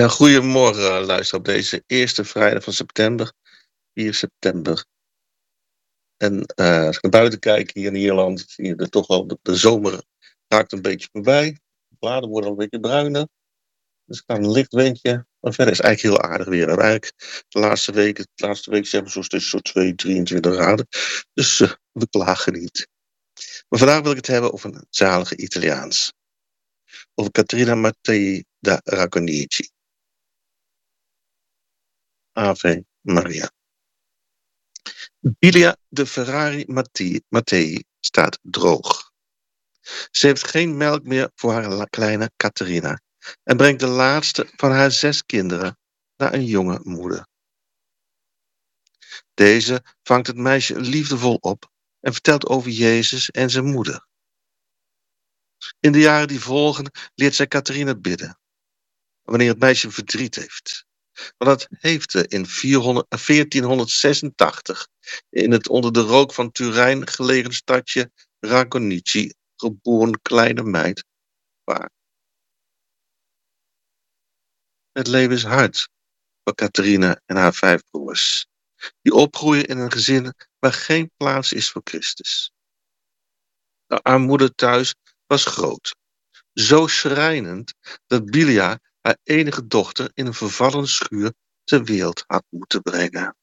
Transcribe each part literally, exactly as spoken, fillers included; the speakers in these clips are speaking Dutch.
Ja, goedemorgen, luister op deze eerste vrijdag van september, vier september. En eh, als ik naar buiten kijk hier in Ierland, zie je er toch al de, de zomer raakt een beetje voorbij. De bladeren worden al een beetje bruiner. Dus er kan een licht windje. Maar verder is het eigenlijk heel aardig weer. En eigenlijk de laatste weken, de laatste week hebben we zo'n tussen zo'n twee, drieëntwintig graden. Dus eh, we klagen niet. Maar vandaag wil ik het hebben over een zalige Italiaans. Over Caterina Mattei da Racconigi. Ave Maria. Bilia de Ferrari Mattei, Mattei staat droog. Ze heeft geen melk meer voor haar kleine Caterina en brengt de laatste van haar zes kinderen naar een jonge moeder. Deze vangt het meisje liefdevol op en vertelt over Jezus en zijn moeder. In de jaren die volgen leert zij Caterina bidden, wanneer het meisje verdriet heeft. Want dat heeft ze in veertienhonderdzesentachtig in het onder de rook van Turijn gelegen stadje Racconigi geboren kleine meid waar. Het leven is hard voor Caterina en haar vijf broers, die opgroeien in een gezin waar geen plaats is voor Christus. De armoede thuis was groot, zo schrijnend dat Bilia haar enige dochter in een vervallen schuur ter wereld had moeten brengen.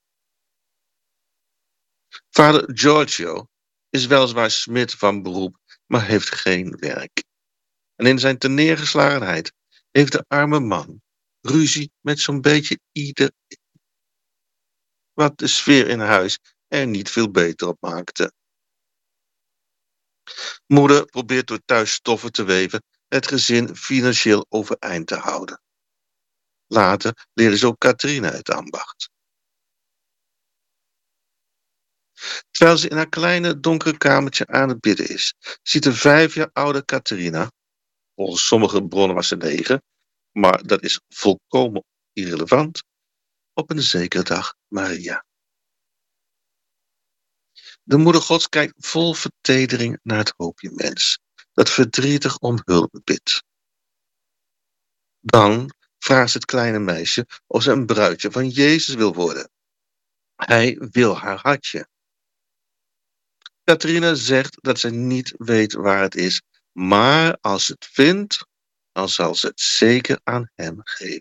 Vader Giorgio is weliswaar smid van beroep, maar heeft geen werk. En in zijn terneergeslagenheid heeft de arme man ruzie met zo'n beetje ieder, wat de sfeer in huis er niet veel beter op maakte. Moeder probeert door thuis stoffen te weven het gezin financieel overeind te houden. Later leerde ze ook Caterina het ambacht. Terwijl ze in haar kleine donkere kamertje aan het bidden is, ziet de vijf jaar oude Caterina, volgens sommige bronnen was ze negen, maar dat is volkomen irrelevant, op een zekere dag Maria. De moeder Gods kijkt vol vertedering naar het hoopje mens, dat verdrietig om hulp bidt. Dan vraagt het kleine meisje of ze een bruidje van Jezus wil worden. Hij wil haar hartje. Caterina zegt dat ze niet weet waar het is, maar als ze het vindt, dan zal ze het zeker aan hem geven.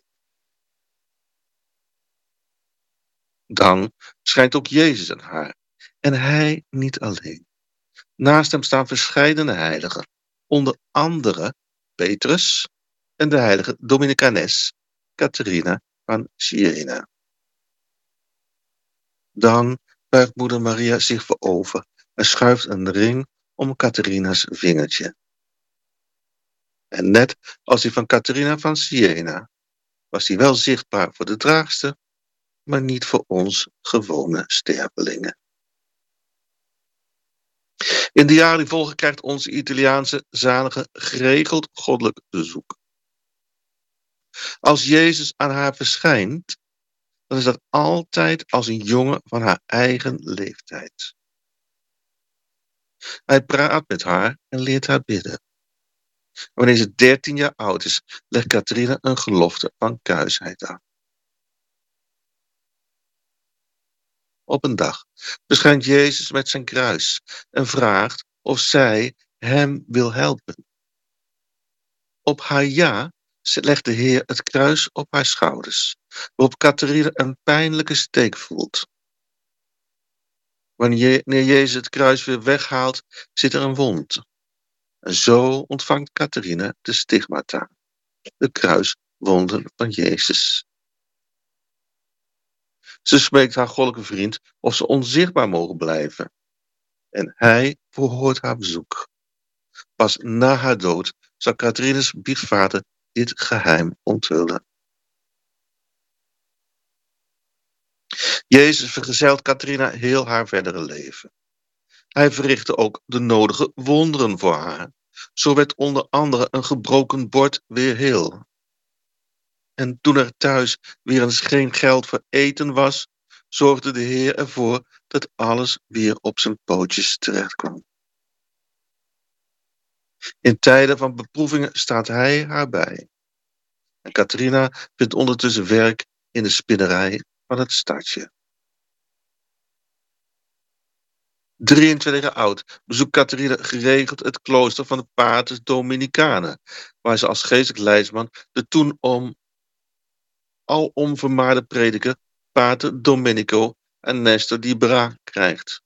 Dan schijnt ook Jezus aan haar, en hij niet alleen. Naast hem staan verscheidene heiligen, onder andere Petrus en de heilige Dominicanes, Caterina van Siena. Dan buigt moeder Maria zich voorover en schuift een ring om Caterina's vingertje. En net als die van Caterina van Siena was die wel zichtbaar voor de draagster, maar niet voor ons gewone stervelingen. In de jaren die volgen krijgt onze Italiaanse zalige geregeld goddelijk bezoek. Als Jezus aan haar verschijnt, dan is dat altijd als een jongen van haar eigen leeftijd. Hij praat met haar en leert haar bidden. Wanneer ze dertien jaar oud is, legt Caterina een gelofte van kuisheid aan. Op een dag verschijnt Jezus met zijn kruis en vraagt of zij hem wil helpen. Op haar ja legt de Heer het kruis op haar schouders, waarop Caterina een pijnlijke steek voelt. Wanneer Jezus het kruis weer weghaalt, zit er een wond. En zo ontvangt Caterina de stigmata, de kruiswonden van Jezus. Ze smeekt haar goddelijke vriend of ze onzichtbaar mogen blijven. En hij verhoort haar bezoek. Pas na haar dood zal Caterina's biechtvader dit geheim onthullen. Jezus vergezelt Caterina heel haar verdere leven. Hij verrichtte ook de nodige wonderen voor haar. Zo werd onder andere een gebroken bord weer heel. En toen er thuis weer eens geen geld voor eten was, zorgde de Heer ervoor dat alles weer op zijn pootjes terechtkwam. In tijden van beproevingen staat hij haar bij. En Catharina vindt ondertussen werk in de spinnerij van het stadje. drieëntwintig jaar oud bezoekt Catharina geregeld het klooster van de Paters Dominicanen, waar ze als geestelijk leidsman de toen om alom vermaarde prediker Pater Domenico en Nestor di Bra krijgt.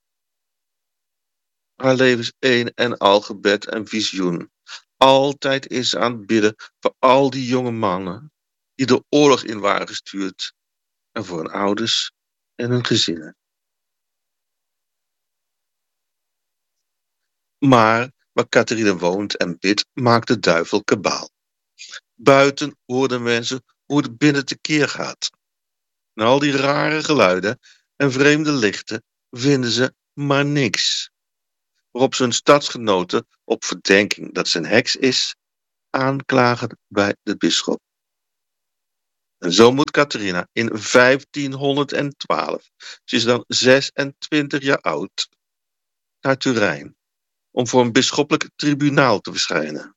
Haar leven is een en al gebed en visioen. Altijd is ze aan het bidden voor al die jonge mannen die de oorlog in waren gestuurd en voor hun ouders en hun gezinnen. Maar waar Catharina woont en bidt, maakt de duivel kabaal. Buiten hoorden mensen hoe het binnen tekeer gaat. En al die rare geluiden en vreemde lichten vinden ze maar niks. Waarop ze hun stadsgenoten op verdenking dat ze een heks is, aanklagen bij de bisschop. En zo moet Catharina in vijftienhonderdtwaalf, ze is dan zesentwintig jaar oud, naar Turijn, om voor een bisschoppelijk tribunaal te verschijnen.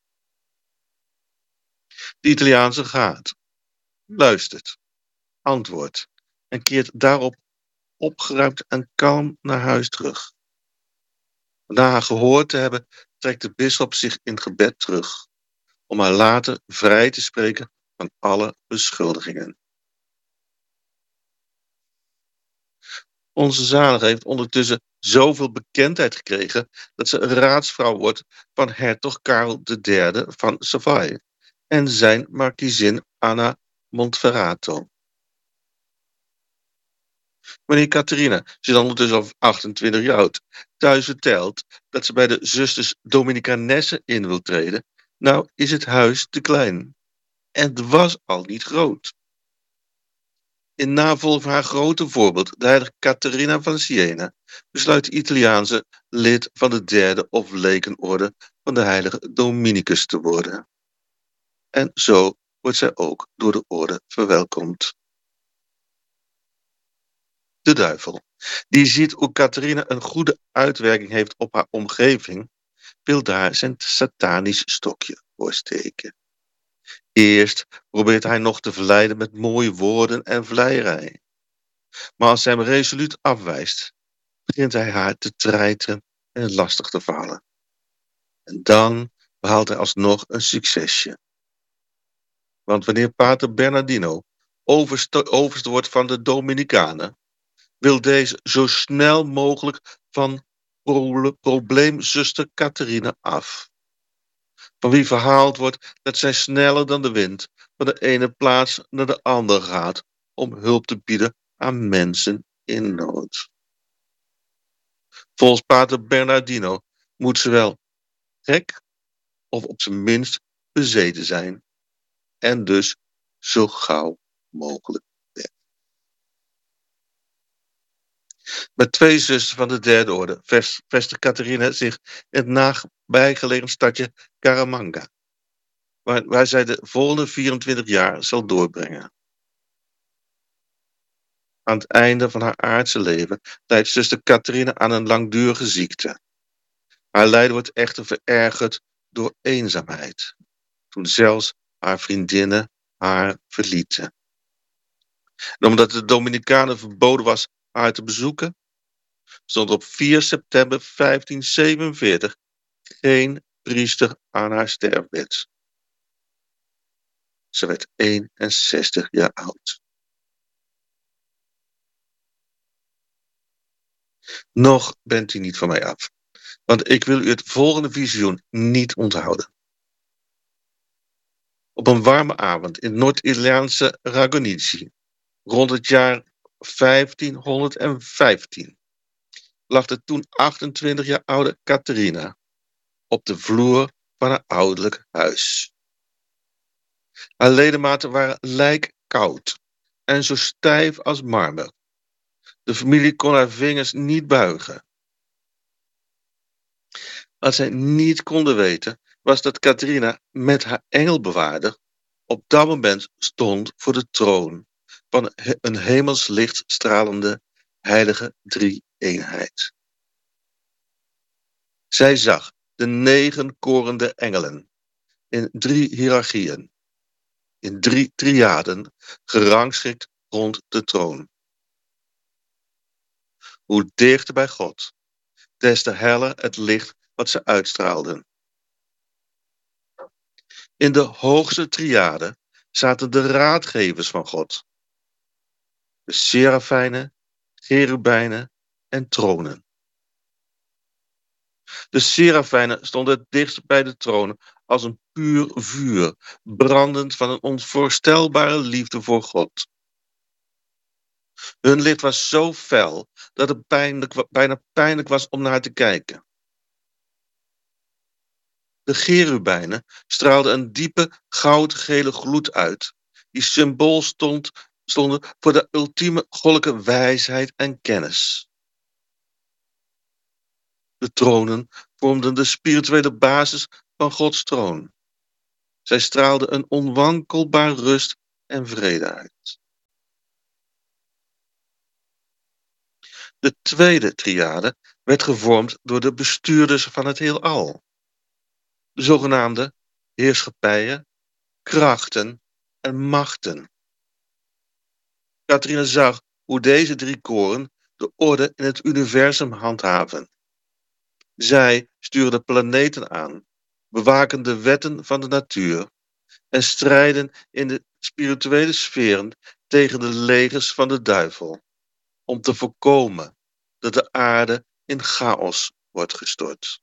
De Italiaanse gaat, luistert, antwoordt en keert daarop opgeruimd en kalm naar huis terug. Na haar gehoord te hebben, trekt de bisschop zich in gebed terug, om haar later vrij te spreken van alle beschuldigingen. Onze zalige heeft ondertussen zoveel bekendheid gekregen dat ze raadsvrouw wordt van hertog Karel de derde van Savoie en zijn markiezin Anna Montferrato. Wanneer Catharina, ze is ondertussen al achtentwintig jaar oud, thuis vertelt dat ze bij de zusters Dominicanessen in wil treden, nou is het huis te klein. En het was al niet groot. In navolging van haar grote voorbeeld, de heilige Catharina van Siena, besluit de Italiaanse lid van de derde of lekenorde van de heilige Dominicus te worden. En zo wordt zij ook door de orde verwelkomd. De duivel, die ziet hoe Catharina een goede uitwerking heeft op haar omgeving, wil daar zijn satanisch stokje voor steken. Eerst probeert hij nog te verleiden met mooie woorden en vleierij. Maar als zij hem resoluut afwijst, begint hij haar te treiteren en lastig te vallen. En dan behaalt hij alsnog een succesje. Want wanneer pater Bernardino overste, overste wordt van de Dominicanen, wil deze zo snel mogelijk van pro- probleemzuster Catharina af. Van wie verhaald wordt dat zij sneller dan de wind van de ene plaats naar de andere gaat om hulp te bieden aan mensen in nood. Volgens pater Bernardino moet ze wel gek of op zijn minst bezeten zijn en dus zo gauw mogelijk weg. Met twee zusters van de derde orde vestigt Catharina zich in het nabijgelegen stadje Caramanga, waar, waar zij de volgende vierentwintig jaar zal doorbrengen. Aan het einde van haar aardse leven lijdt zuster Catharina aan een langdurige ziekte. Haar lijden wordt echter verergerd door eenzaamheid, toen zelfs haar vriendinnen haar verlieten. En omdat de Dominicanen verboden was haar te bezoeken, stond op vier september vijftienzevenenveertig geen priester aan haar sterfbed. Ze werd eenenzestig jaar oud. Nog bent u niet van mij af, want ik wil u het volgende visioen niet onthouden. Op een warme avond in het Noord-Italiaanse Ragonici, rond het jaar vijftienhonderdvijftien, lag de toen achtentwintig jaar oude Catharina op de vloer van haar ouderlijk huis. Haar ledematen waren lijkkoud en zo stijf als marmer. De familie kon haar vingers niet buigen. Wat zij niet konden weten, was dat Catharina met haar engelbewaarder op dat moment stond voor de troon van een hemelslicht stralende heilige drie-eenheid. Zij zag de negen korende engelen in drie hiërarchieën, in drie triaden, gerangschikt rond de troon. Hoe dichter bij God, des te heller het licht wat ze uitstraalden. In de hoogste triade zaten de raadgevers van God. De serafijnen, cherubijnen en tronen. De serafijnen stonden het dichtst bij de troon als een puur vuur, brandend van een onvoorstelbare liefde voor God. Hun licht was zo fel dat het pijnlijk, bijna pijnlijk was om naar te kijken. De cherubijnen straalden een diepe goudgele gloed uit, die symbool stond, stonden voor de ultieme goddelijke wijsheid en kennis. De tronen vormden de spirituele basis van Gods troon. Zij straalden een onwankelbaar rust en vrede uit. De tweede triade werd gevormd door de bestuurders van het heelal. De zogenaamde heerschappijen, krachten en machten. Catharina zag hoe deze drie koren de orde in het universum handhaven. Zij sturen de planeten aan, bewaken de wetten van de natuur en strijden in de spirituele sferen tegen de legers van de duivel, om te voorkomen dat de aarde in chaos wordt gestort.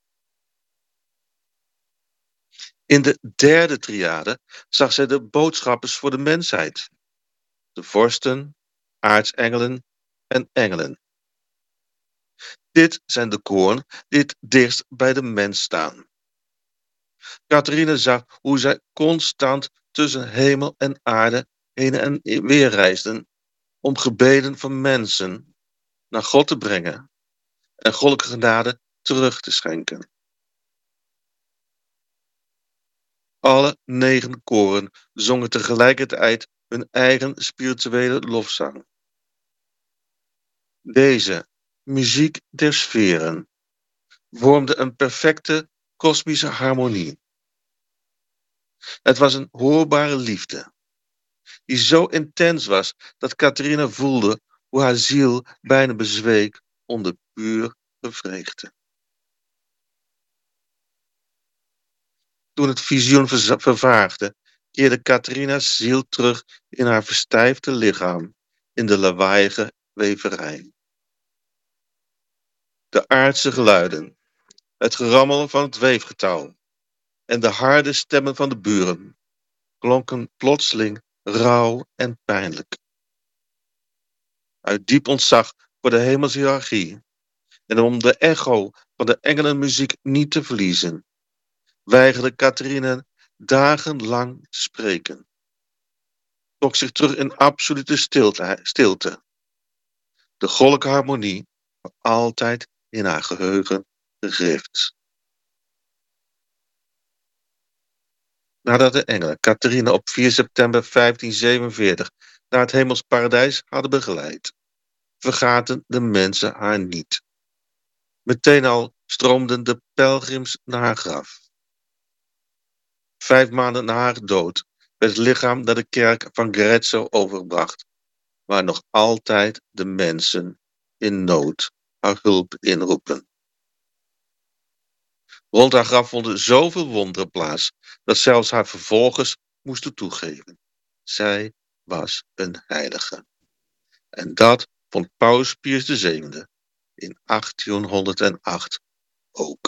In de derde triade zag zij de boodschappers voor de mensheid, de vorsten, aartsengelen en engelen. Dit zijn de koren die het dichtst bij de mens staan. Catharina zag hoe zij constant tussen hemel en aarde heen en weer reisden om gebeden van mensen naar God te brengen en goddelijke genade terug te schenken. Alle negen koren zongen tegelijkertijd hun eigen spirituele lofzang. Deze muziek der sferen vormde een perfecte kosmische harmonie. Het was een hoorbare liefde, die zo intens was dat Catharina voelde hoe haar ziel bijna bezweek onder puur vreugde. Toen het visioen vervaagde, keerde Catharina's ziel terug in haar verstijfde lichaam, in de lawaaiige weverij. De aardse geluiden, het gerammel van het weefgetouw en de harde stemmen van de buren klonken plotseling rauw en pijnlijk. Uit diep ontzag voor de hemelse hiërarchie en om de echo van de engelenmuziek niet te verliezen, weigerde Catharina dagenlang te spreken. Trok zich terug in absolute stilte, stilte. De goddelijke harmonie voor altijd in haar geheugen gegrift. Nadat de engelen Catharina op vier september vijftienzevenenveertig naar het hemels paradijs hadden begeleid, vergaten de mensen haar niet. Meteen al stroomden de pelgrims naar haar graf. Vijf maanden na haar dood werd het lichaam naar de kerk van Grezzo overgebracht, waar nog altijd de mensen in nood haar hulp inroepen. Rond haar graf vonden zoveel wonderen plaats, dat zelfs haar vervolgers moesten toegeven. Zij was een heilige. En dat vond Paus Pius de zevende in achttienhonderdacht ook.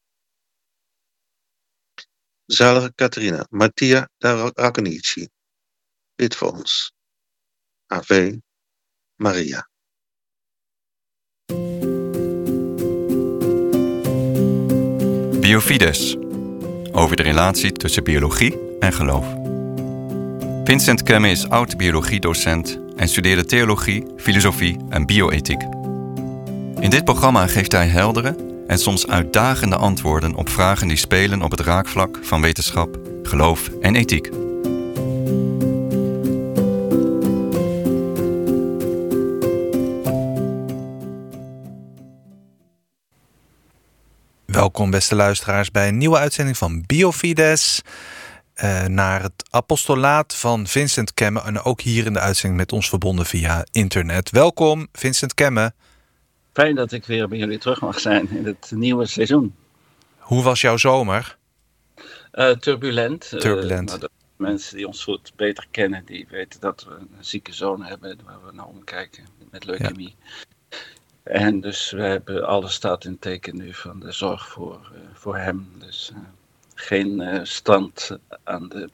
Zalige Catharina, Mattia da Racconigi, bid voor ons. Ave Maria. Biofides, over de relatie tussen biologie en geloof. Vincent Kemme is oud-biologiedocent en studeerde theologie, filosofie en bioethiek. In dit programma geeft hij heldere en soms uitdagende antwoorden op vragen die spelen op het raakvlak van wetenschap, geloof en ethiek. Welkom beste luisteraars bij een nieuwe uitzending van Biofides. uh, naar het apostolaat van Vincent Kemme. En ook hier in de uitzending met ons verbonden via internet. Welkom, Vincent Kemme. Fijn dat ik weer bij jullie terug mag zijn in het nieuwe seizoen. Hoe was jouw zomer? Uh, turbulent. Turbulent. Uh, nou, de mensen die ons goed beter kennen, die weten dat we een zieke zoon hebben waar we naar omkijken met leukemie. Ja. En dus we hebben alles staat in teken nu van de zorg voor, uh, voor hem. Dus uh, geen uh, stand aan de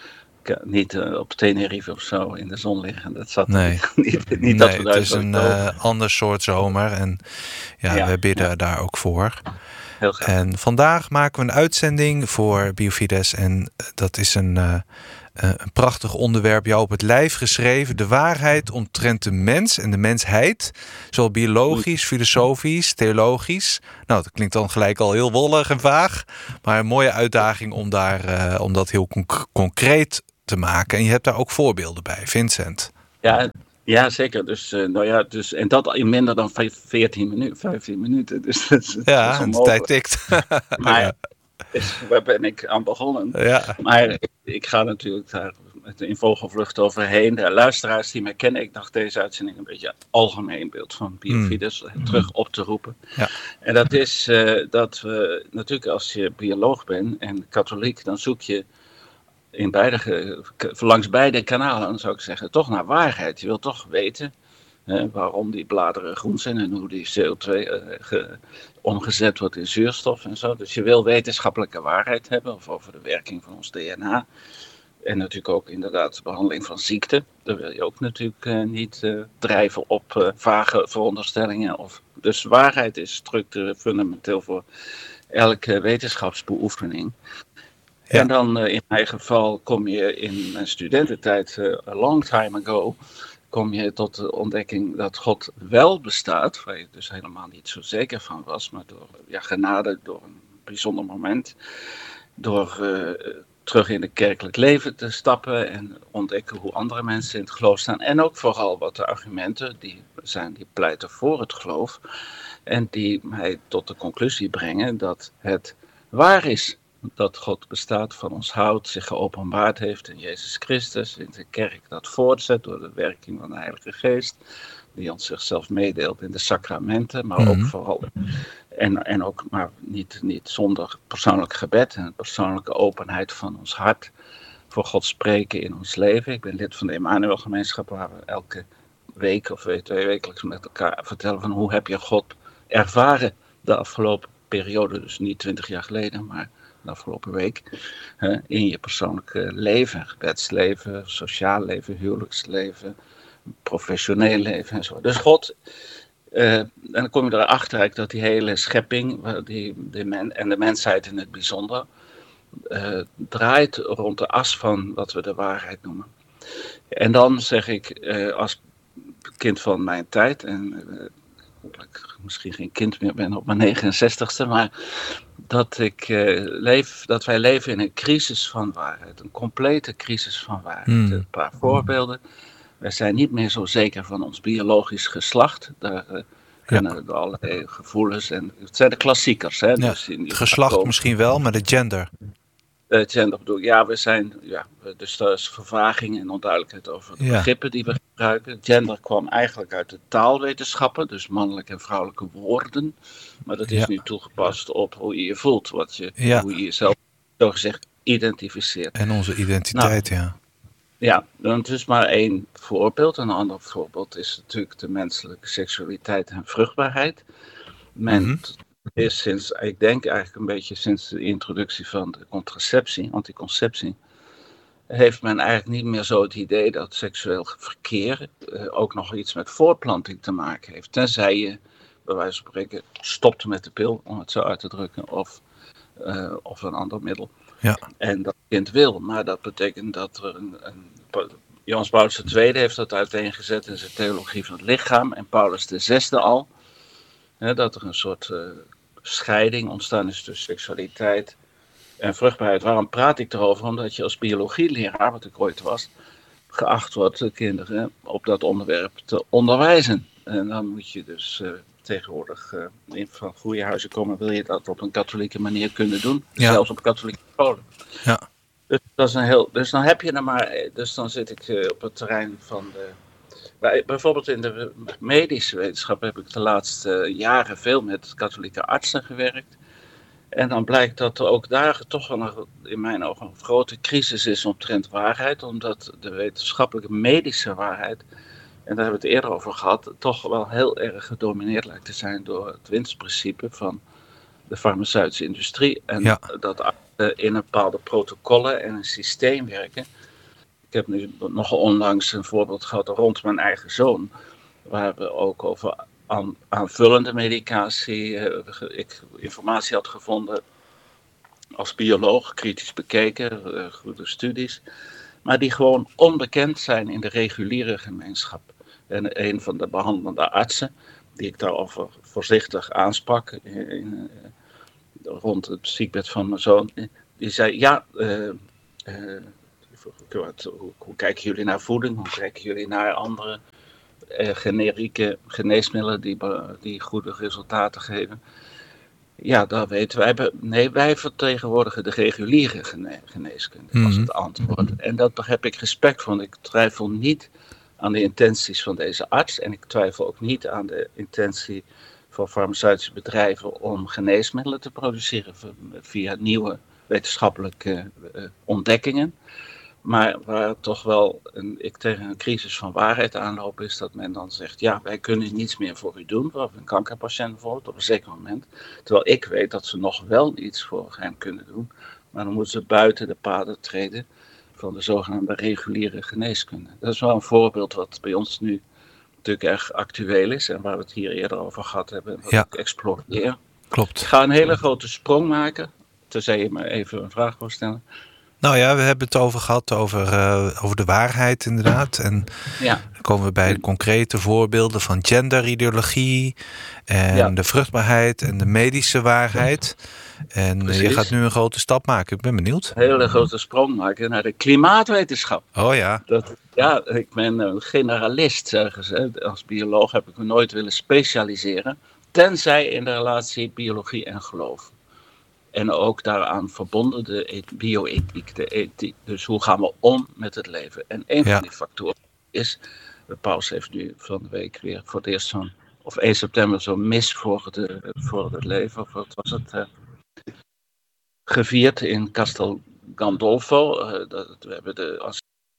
niet uh, op Tenerife of zo in de zon liggen. Dat zat nee. niet. niet, niet nee, dat we het is een uh, ander soort zomer en ja, ja we bidden ja. daar ook voor. Heel graag. En vandaag maken we een uitzending voor Biofides en dat is een, uh, een prachtig onderwerp, jou op het lijf geschreven. De waarheid omtrent de mens en de mensheid, zowel biologisch, filosofisch, theologisch. Nou, dat klinkt dan gelijk al heel wollig en vaag, maar een mooie uitdaging om, daar, uh, om dat heel conc- concreet te maken. En je hebt daar ook voorbeelden bij, Vincent. Ja, ja zeker. Dus, uh, nou ja, dus, en dat in minder dan veertien minuten, vijftien minuten. Dus, dus, ja, de tijd tikt. Maar ja. Dus, waar ben ik aan begonnen? Ja. Maar ik, ik ga natuurlijk daar in vogelvlucht overheen. De luisteraars die mij kennen, ik dacht deze uitzending een beetje algemeen beeld van Biofides mm. terug op te roepen. Ja. En dat is uh, dat we natuurlijk als je bioloog bent en katholiek, dan zoek je in beide, langs beide kanalen, zou ik zeggen, toch naar waarheid. Je wilt toch weten hè, waarom die bladeren groen zijn en hoe die C O twee uh, ge, omgezet wordt in zuurstof en zo. Dus je wil wetenschappelijke waarheid hebben of over de werking van ons D N A. En natuurlijk ook inderdaad de behandeling van ziekte. Daar wil je ook natuurlijk uh, niet uh, drijven op uh, vage veronderstellingen. Of, dus waarheid is structureel fundamenteel voor elke wetenschapsbeoefening. Ja. En dan uh, in mijn geval kom je in mijn studententijd, uh, a long time ago, kom je tot de ontdekking dat God wel bestaat, waar je dus helemaal niet zo zeker van was, maar door ja, genade, door een bijzonder moment, door uh, terug in het kerkelijk leven te stappen en ontdekken hoe andere mensen in het geloof staan. En ook vooral wat de argumenten die zijn, die pleiten voor het geloof en die mij tot de conclusie brengen dat het waar is. Dat God bestaat, van ons houdt, zich geopenbaard heeft in Jezus Christus, in de kerk dat voortzet door de werking van de Heilige Geest, die ons zichzelf meedeelt in de sacramenten, maar mm-hmm. ook vooral, en, en ook maar niet, niet zonder persoonlijk gebed en persoonlijke openheid van ons hart voor God spreken in ons leven. Ik ben lid van de Emmanuel-gemeenschap, waar we elke week of twee wekelijks met elkaar vertellen van hoe heb je God ervaren de afgelopen periode, dus niet twintig jaar geleden, maar de afgelopen week, hè, in je persoonlijke leven, gebedsleven, sociaal leven, huwelijksleven, professioneel leven en zo. Dus God, uh, en dan kom je erachter dat die hele schepping, die, die men, en de mensheid in het bijzonder, uh, draait rond de as van wat we de waarheid noemen. En dan zeg ik, uh, als kind van mijn tijd, en uh, ik misschien geen kind meer ben op mijn negenenzestigste, maar dat, ik, uh, leef, dat wij leven in een crisis van waarheid, een complete crisis van waarheid. Mm. Een paar voorbeelden. Wij zijn niet meer zo zeker van ons biologisch geslacht. Daar uh, kunnen ja. allerlei gevoelens en het zijn de klassiekers. Hè? Ja, dus in het geslacht komen. Misschien wel, maar de gender. Uh, gender bedoel ik. Ja, we zijn, ja, dus er is vervaging en onduidelijkheid over de ja. begrippen die we gebruiken. Gender kwam eigenlijk uit de taalwetenschappen, dus mannelijke en vrouwelijke woorden. Maar dat is ja. nu toegepast op hoe je je voelt, wat je, ja. hoe je jezelf zogezegd identificeert. En onze identiteit, nou, ja. Ja, dat is maar één voorbeeld. Een ander voorbeeld is natuurlijk de menselijke seksualiteit en vruchtbaarheid. Men mm-hmm. is sinds, ik denk eigenlijk een beetje sinds de introductie van de contraceptie, anticonceptie, heeft men eigenlijk niet meer zo het idee dat seksueel verkeer uh, ook nog iets met voortplanting te maken heeft. Tenzij je, bij wijze van spreken, stopt met de pil, om het zo uit te drukken, of, uh, of een ander middel. Ja. En dat kind wil, maar dat betekent dat er een, een Johannes Paulus de Tweede heeft dat uiteengezet in zijn theologie van het lichaam en Paulus de Zesde al, hè, dat er een soort uh, scheiding ontstaan is tussen seksualiteit en vruchtbaarheid. Waarom praat ik erover? Omdat je als biologieleraar, wat ik ooit was, geacht wordt de kinderen op dat onderwerp te onderwijzen. En dan moet je dus uh, tegenwoordig uh, in van goede huizen komen, wil je dat op een katholieke manier kunnen doen. Ja. Zelfs op katholieke scholen. Ja. Dus, dat is een heel, dus dan heb je er maar, dus dan zit ik uh, op het terrein van de, bij, bijvoorbeeld in de medische wetenschap heb ik de laatste uh, jaren veel met katholieke artsen gewerkt. En dan blijkt dat er ook daar toch wel een, in mijn ogen een grote crisis is omtrent waarheid, omdat de wetenschappelijke medische waarheid, en daar hebben we het eerder over gehad, toch wel heel erg gedomineerd lijkt te zijn door het winstprincipe van de farmaceutische industrie. En ja. dat artsen in een bepaalde protocollen en een systeem werken. Ik heb nu nog onlangs een voorbeeld gehad rond mijn eigen zoon, waar we ook over aan, aanvullende medicatie, uh, ik informatie had gevonden als bioloog, kritisch bekeken, uh, goede studies, maar die gewoon onbekend zijn in de reguliere gemeenschap. En een van de behandelende artsen, die ik daarover voorzichtig aansprak in, in, rond het ziekbed van mijn zoon, die zei, ja, uh, uh, hoe, hoe kijken jullie naar voeding, hoe kijken jullie naar andere uh, generieke geneesmiddelen die, die goede resultaten geven? Ja, dat weten wij. Nee, wij vertegenwoordigen de reguliere gene- geneeskunde, mm-hmm. was het antwoord. En daar heb ik respect voor, want ik twijfel niet aan de intenties van deze arts en ik twijfel ook niet aan de intentie van farmaceutische bedrijven om geneesmiddelen te produceren via nieuwe wetenschappelijke uh, ontdekkingen. Maar waar toch wel een, ik tegen een crisis van waarheid aanloop is dat men dan zegt, ja, wij kunnen niets meer voor u doen, voor een kankerpatiënt bijvoorbeeld, op een zeker moment. Terwijl ik weet dat ze nog wel iets voor hem kunnen doen, maar dan moeten ze buiten de paden treden van de zogenaamde reguliere geneeskunde. Dat is wel een voorbeeld wat bij ons nu natuurlijk erg actueel is en waar we het hier eerder over gehad hebben, wat ja. ik exploreer. Klopt. Ik ga een hele grote sprong maken, tenzij je me even een vraag wil stellen. Nou ja, we hebben het over gehad, over, uh, over de waarheid inderdaad. En ja. dan komen we bij de concrete voorbeelden van genderideologie en ja. de vruchtbaarheid en de medische waarheid. En Precies. je gaat nu een grote stap maken. Ik ben benieuwd. Een hele grote sprong maken naar de klimaatwetenschap. Oh ja. Dat, ja, ik ben een generalist, zeggen ze. Als bioloog heb ik me nooit willen specialiseren. Tenzij in de relatie biologie en geloof. En ook daaraan verbonden de bioethiek, de ethiek. Dus hoe gaan we om met het leven? En een ja. van die factoren is, de paus heeft nu van de week weer voor het eerst zo'n, of één september zo'n mis voor, de, voor het leven, of wat was het, uh, gevierd in Castel Gandolfo. Uh, dat, we hebben de, als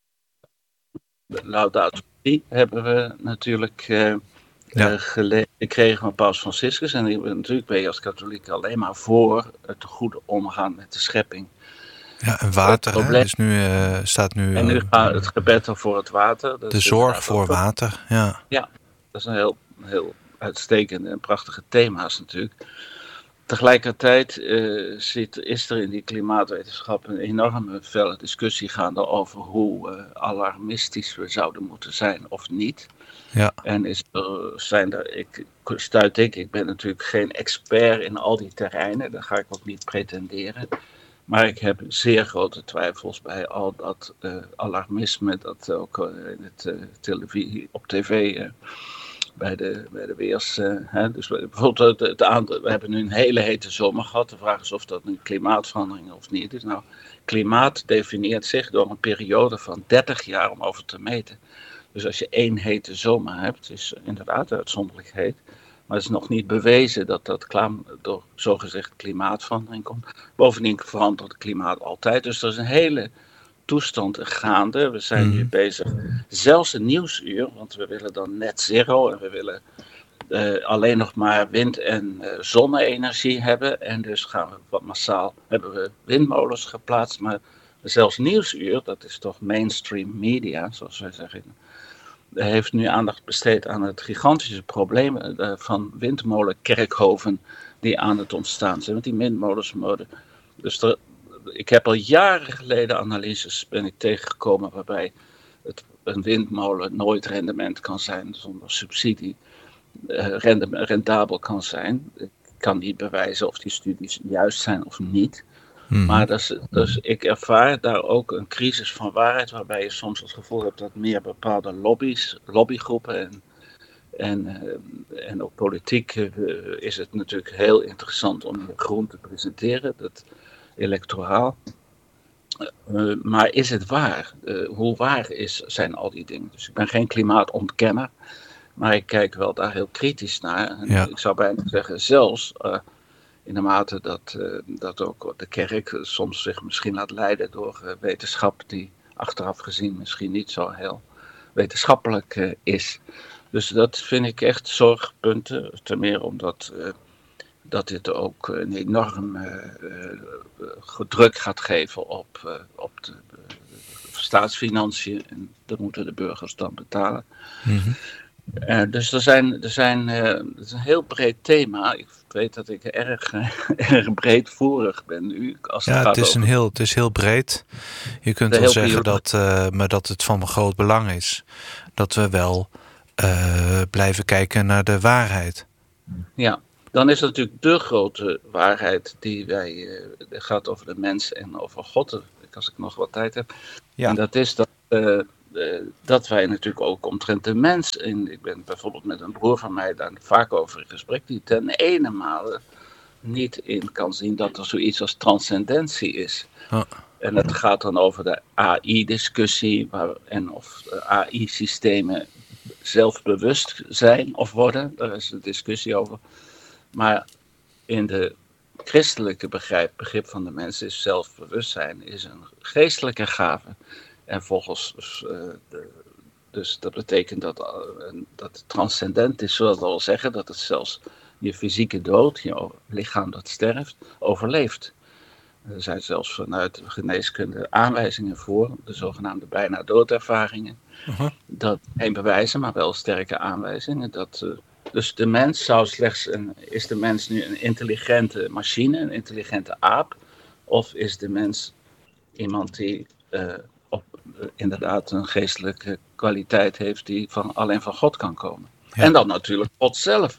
de Laudato Si hebben we natuurlijk uh, Ja. Uh, gele- gekregen van Paus Franciscus. En die, natuurlijk ben je als katholiek alleen maar voor het goede omgaan met de schepping. Ja, en water, hè? Dus nu uh, staat nu... Uh, en nu gaat het gebed voor het water. De zorg voor water, ja. Ja, dat is een heel, heel uitstekende en prachtige thema's natuurlijk. Tegelijkertijd uh, zit, is er in die klimaatwetenschap een enorme felle discussie gaande over hoe uh, alarmistisch we zouden moeten zijn of niet. Ja. En is er, zijn er, ik stuit ik, ik ben natuurlijk geen expert in al die terreinen, dat ga ik ook niet pretenderen. Maar ik heb zeer grote twijfels bij al dat uh, alarmisme, dat ook uh, in het, uh, televisie, op tv, uh, bij de, bij de weers. Uh, hè, dus bijvoorbeeld, het, het aantal, we hebben nu een hele hete zomer gehad. De vraag is of dat nu klimaatverandering of niet is. Nou, klimaat definieert zich door een periode van dertig jaar om over te meten. Dus als je één hete zomer hebt, is inderdaad uitzonderlijk heet. Maar het is nog niet bewezen dat dat klaam, door zogezegd klimaatverandering komt. Bovendien verandert het klimaat altijd. Dus er is een hele toestand gaande. We zijn nu bezig, zelfs een nieuwsuur, want we willen dan net zero en we willen uh, alleen nog maar wind- en uh, zonne-energie hebben. En dus gaan we wat massaal, hebben we windmolens geplaatst. Maar zelfs nieuwsuur, dat is toch mainstream media, zoals wij zeggen, heeft nu aandacht besteed aan het gigantische probleem uh, van windmolenkerkhoven die aan het ontstaan zijn. Want die windmolens worden. Dus er, ik heb al jaren geleden analyses ben ik tegengekomen waarbij het, een windmolen nooit rendement kan zijn zonder subsidie. Uh, rendem, rendabel kan zijn. Ik kan niet bewijzen of die studies juist zijn of niet. Mm-hmm. Maar dus, dus ik ervaar daar ook een crisis van waarheid, waarbij je soms het gevoel hebt dat meer bepaalde lobby's, lobbygroepen en, en, uh, en ook politiek uh, is het natuurlijk heel interessant om je groen te presenteren, dat electoraal. Uh, maar is het waar? Uh, hoe waar is, zijn al die dingen? Dus ik ben geen klimaatontkenner, maar ik kijk wel daar heel kritisch naar. En ja. Ik zou bijna zeggen, zelfs uh, in de mate dat, uh, dat ook de kerk soms zich misschien laat leiden door uh, wetenschap die achteraf gezien misschien niet zo heel wetenschappelijk uh, is. Dus dat vind ik echt zorgpunten, ten meer omdat uh, dat dit ook een enorm uh, uh, druk gaat geven op, uh, op de uh, staatsfinanciën. En dat moeten de burgers dan betalen. Mm-hmm. Uh, dus er zijn, er zijn, uh, het is een heel breed thema. Ik weet dat ik erg, uh, erg breedvoerig ben nu. Als het ja, gaat het is, over... een heel, het is heel breed. Je kunt wel zeggen dat, uh, maar dat het van groot belang is dat we wel uh, blijven kijken naar de waarheid. Ja, dan is het natuurlijk de grote waarheid die wij uh, gaat over de mens en over God. Als ik nog wat tijd heb. Ja. En dat is dat. Uh, Uh, dat wij natuurlijk ook omtrent de mens, en ik ben bijvoorbeeld met een broer van mij daar vaak over in gesprek, die ten ene male niet in kan zien dat er zoiets als transcendentie is. Oh. En het gaat dan over de A I-discussie en of A I-systemen zelfbewust zijn of worden, daar is een discussie over. Maar in de christelijke begrijp, begrip van de mens is zelfbewustzijn is een geestelijke gave. En volgens, uh, de, dus dat betekent dat, uh, dat het transcendent is, zoals we al zeggen, dat het zelfs je fysieke dood, je lichaam dat sterft, overleeft. Er zijn zelfs vanuit de geneeskunde aanwijzingen voor, de zogenaamde bijna doodervaringen. Uh-huh. Dat geen bewijzen, maar wel sterke aanwijzingen. Dat, uh, dus de mens zou slechts een, is de mens nu een intelligente machine, een intelligente aap, of is de mens iemand die uh, op, uh, inderdaad een geestelijke kwaliteit heeft die van, alleen van God kan komen. Ja. En dan natuurlijk God zelf.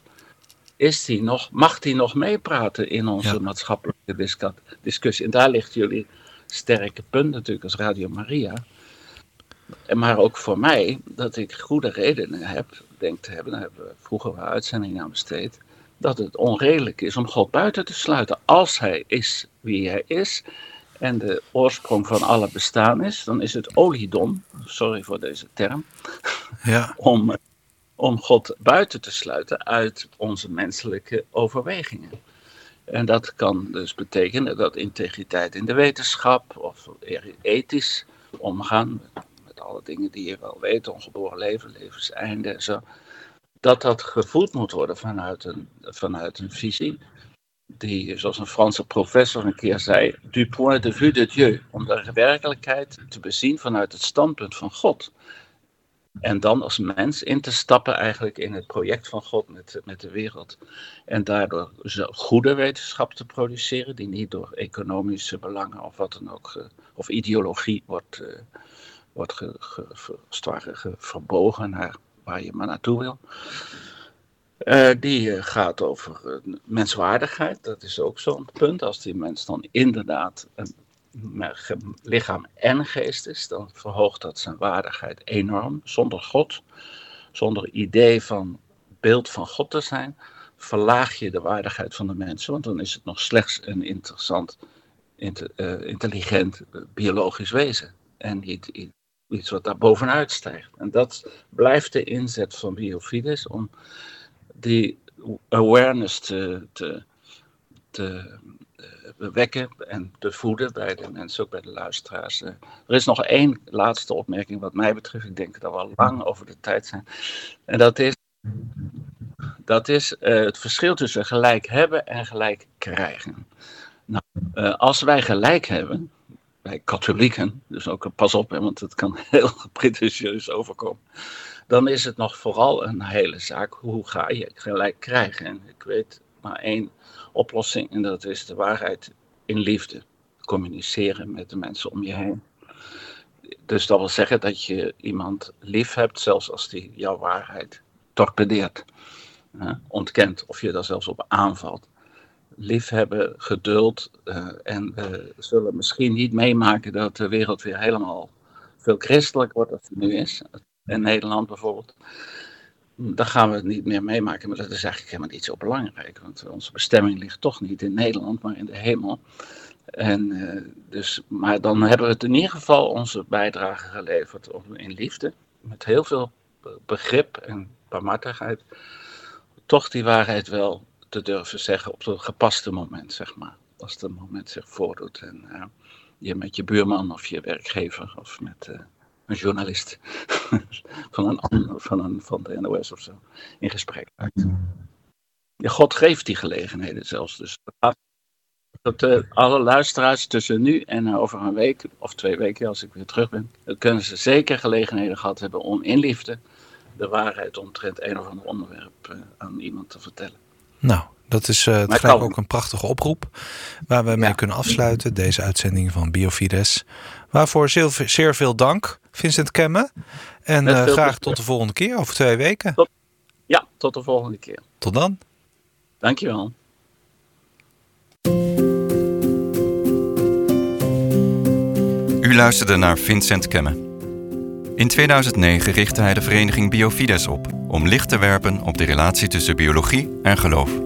Is die nog, mag die nog meepraten in onze ja. maatschappelijke disc- discussie? En daar ligt jullie sterke punt natuurlijk als Radio Maria. En maar ook voor mij, dat ik goede redenen heb, denk te hebben, daar hebben we vroeger wel uitzendingen aan besteed, dat het onredelijk is om God buiten te sluiten. Als hij is wie hij is en de oorsprong van alle bestaan is, dan is het oliedom, sorry voor deze term, ja. om... om God buiten te sluiten uit onze menselijke overwegingen. En dat kan dus betekenen dat integriteit in de wetenschap of ethisch omgaan met, met alle dingen die je wel weet, ongeboren leven, levenseinde en zo, dat dat gevoed moet worden vanuit een, vanuit een visie die, zoals een Franse professor een keer zei, du point de vue de Dieu, om de werkelijkheid te bezien vanuit het standpunt van God. En dan als mens in te stappen eigenlijk in het project van God met, met de wereld. En daardoor goede wetenschap te produceren die niet door economische belangen of wat dan ook, of ideologie wordt, uh, wordt ge, ge, ge, ge, verbogen naar waar je maar naartoe wil. Uh, die uh, gaat over uh, menswaardigheid, dat is ook zo'n punt. Als die mens dan inderdaad een lichaam en geest is, dan verhoogt dat zijn waardigheid enorm. Zonder God, zonder idee van beeld van God te zijn, verlaag je de waardigheid van de mensen, want dan is het nog slechts een interessant, inter, uh, intelligent, uh, biologisch wezen. En niet iets wat daar bovenuit stijgt. En dat blijft de inzet van Biofides om die awareness te, te, te wekken en te voeden bij de mensen, ook bij de luisteraars. Er is nog één laatste opmerking wat mij betreft. Ik denk dat we al lang over de tijd zijn. En dat is, dat is uh, het verschil tussen gelijk hebben en gelijk krijgen. Nou, uh, als wij gelijk hebben, wij katholieken, dus ook pas op, hè, want het kan heel pretentieus overkomen, dan is het nog vooral een hele zaak, hoe ga je gelijk krijgen? En ik weet maar één oplossing en dat is de waarheid in liefde. Communiceren met de mensen om je heen. Dus dat wil zeggen dat je iemand lief hebt, zelfs als die jouw waarheid torpedeert. Uh, ontkent of je daar zelfs op aanvalt. Liefhebben, geduld uh, en we zullen misschien niet meemaken dat de wereld weer helemaal veel christelijk wordt als het nu is. In Nederland bijvoorbeeld. Dan gaan we het niet meer meemaken, maar dat is eigenlijk helemaal niet zo belangrijk. Want onze bestemming ligt toch niet in Nederland, maar in de hemel. En, uh, dus, maar dan hebben we het in ieder geval onze bijdrage geleverd om in liefde, met heel veel begrip en barmhartigheid, toch die waarheid wel te durven zeggen op het gepaste moment, zeg maar. Als het moment zich voordoet en uh, je met je buurman of je werkgever of met uh, een journalist van, een, van, een, van de N O S of zo in gesprek raakt. Ja, God geeft die gelegenheden zelfs. Dus dat uh, alle luisteraars tussen nu en uh, over een week of twee weken, als ik weer terug ben, dan kunnen ze zeker gelegenheden gehad hebben om in liefde de waarheid omtrent een of ander onderwerp uh, aan iemand te vertellen. Nou, dat is uh, tegelijk ook een prachtige oproep waar we mee ja. kunnen afsluiten. Deze uitzending van Biofides. Waarvoor zeer, zeer veel dank, Vincent Kemme. En uh, graag tot de volgende keer, over twee weken. Tot, ja, tot de volgende keer. Tot dan. Dankjewel. U luisterde naar Vincent Kemme. In tweeduizend negen richtte hij de vereniging Biofides op om licht te werpen op de relatie tussen biologie en geloof.